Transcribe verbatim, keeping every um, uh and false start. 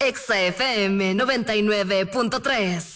Exa F M noventa y nueve punto tres.